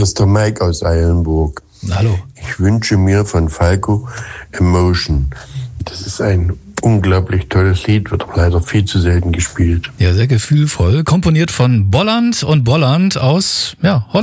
ist der Mike aus Eilenburg. Hallo. Ich wünsche mir von Falco Emotion. Das ist ein unglaublich tolles Lied, wird aber leider viel zu selten gespielt. Ja, sehr gefühlvoll. Komponiert von Bolland und Bolland aus Holland.